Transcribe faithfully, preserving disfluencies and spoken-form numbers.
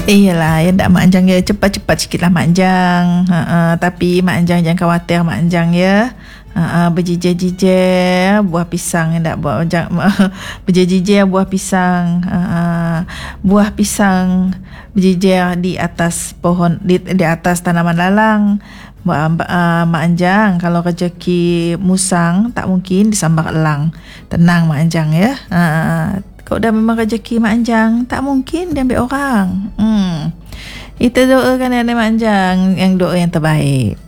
Iyalah, ya tak Mak Anjang ya, cepat-cepat sikitlah Mak Anjang. Ha, ha, tapi Mak Anjang jangan khawatir Mak Anjang ya. Ha, ha, berjijir-jijir buah pisang ya, tak buah berjijir buah pisang. Ha, ha, buah pisang berjijir di atas pohon, di, di atas tanaman lalang. Uh, Mak Anjang, kalau rezeki musang tak mungkin disambar elang. Tenang Mak Anjang ya. Uh, kalau dah memang rezeki Mak Anjang, tak mungkin diambil orang. Hmm. Kita doakan Mak Anjang yang doa yang terbaik.